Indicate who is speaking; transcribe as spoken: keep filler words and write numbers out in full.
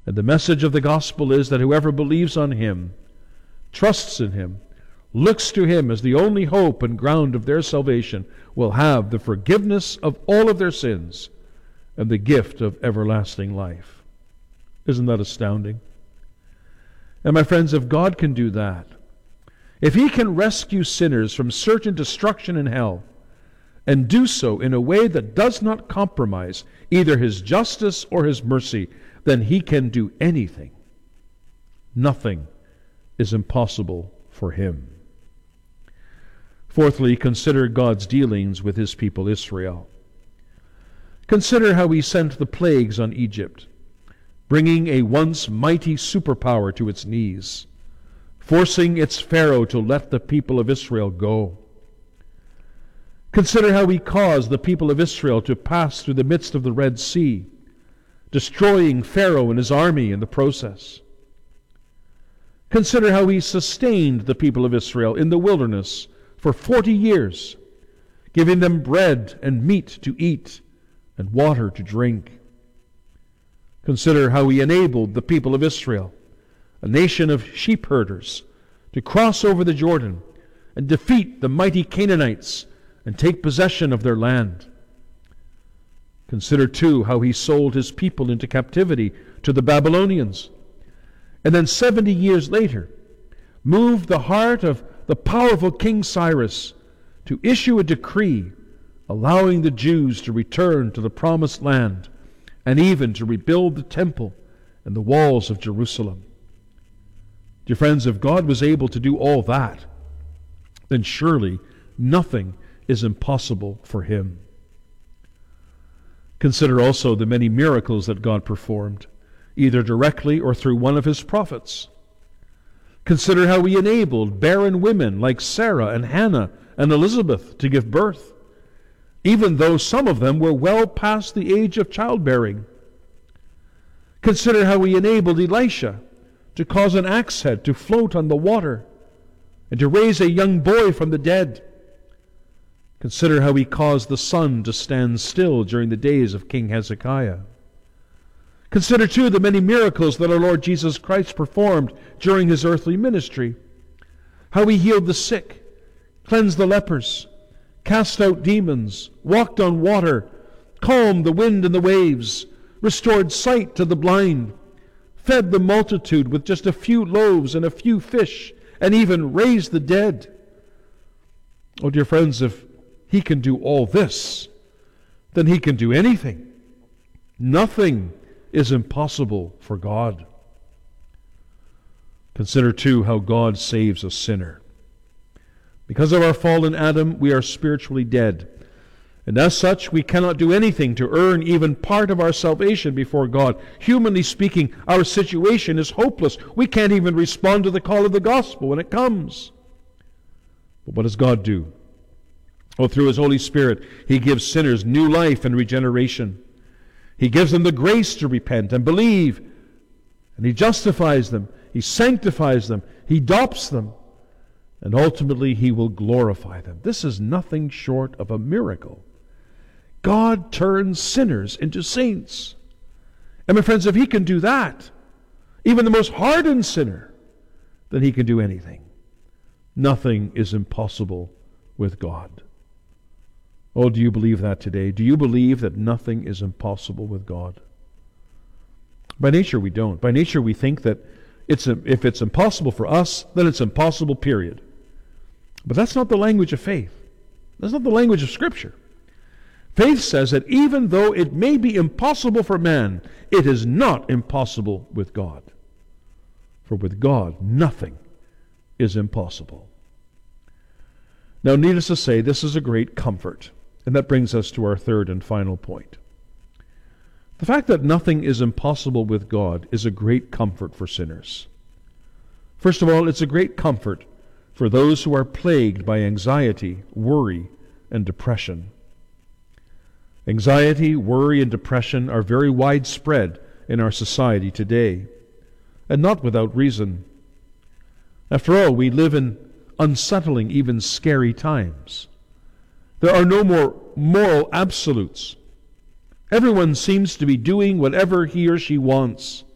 Speaker 1: And the message of the gospel is that whoever believes on Him, trusts in Him, looks to Him as the only hope and ground of their salvation, will have the forgiveness of all of their sins and the gift of everlasting life. Isn't that astounding? And my friends, if God can do that, if He can rescue sinners from certain destruction in hell, and do so in a way that does not compromise either His justice or His mercy, then He can do anything. Nothing is impossible for Him. Fourthly, consider God's dealings with His people Israel. Consider how He sent the plagues on Egypt, bringing a once mighty superpower to its knees, forcing its Pharaoh to let the people of Israel go. Consider how He caused the people of Israel to pass through the midst of the Red Sea, destroying Pharaoh and his army in the process. Consider how He sustained the people of Israel in the wilderness for forty years, giving them bread and meat to eat and water to drink. Consider how He enabled the people of Israel, a nation of sheep herders, to cross over the Jordan and defeat the mighty Canaanites and take possession of their land. Consider, too, how He sold His people into captivity to the Babylonians, and then seventy years later moved the heart of the powerful King Cyrus to issue a decree allowing the Jews to return to the promised land and even to rebuild the temple and the walls of Jerusalem. Dear friends, if God was able to do all that, then surely nothing is impossible for Him. Consider also the many miracles that God performed, either directly or through one of His prophets. Consider how He enabled barren women like Sarah and Hannah and Elizabeth to give birth, even though some of them were well past the age of childbearing. Consider how He enabled Elisha to cause an axe head to float on the water and to raise a young boy from the dead. Consider how He caused the sun to stand still during the days of King Hezekiah. Consider, too, the many miracles that our Lord Jesus Christ performed during His earthly ministry. How He healed the sick, cleansed the lepers, cast out demons, walked on water, calmed the wind and the waves, restored sight to the blind, fed the multitude with just a few loaves and a few fish, and even raised the dead. Oh, dear friends, if He can do all this, then He can do anything. Nothing is impossible for God. Consider, too, how God saves a sinner. Because of our fall in Adam, we are spiritually dead. And as such, we cannot do anything to earn even part of our salvation before God. Humanly speaking, our situation is hopeless. We can't even respond to the call of the gospel when it comes. But what does God do? Oh, through His Holy Spirit, He gives sinners new life and regeneration. He gives them the grace to repent and believe. And He justifies them. He sanctifies them. He adopts them. And ultimately, He will glorify them. This is nothing short of a miracle. God turns sinners into saints. And my friends, if He can do that, even the most hardened sinner, then He can do anything. Nothing is impossible with God. Oh, do you believe that today? Do you believe that nothing is impossible with God? By nature, we don't. By nature, we think that it's a, if it's impossible for us, then it's impossible, period. But that's not the language of faith. That's not the language of Scripture. Faith says that even though it may be impossible for man, it is not impossible with God. For with God, nothing is impossible. Now, needless to say, this is a great comfort. And that brings us to our third and final point. The fact that nothing is impossible with God is a great comfort for sinners. First of all, it's a great comfort for those who are plagued by anxiety, worry, and depression. Anxiety, worry, and depression are very widespread in our society today, and not without reason. After all, we live in unsettling, even scary times. There are no more moral absolutes. Everyone seems to be doing whatever he or she wants.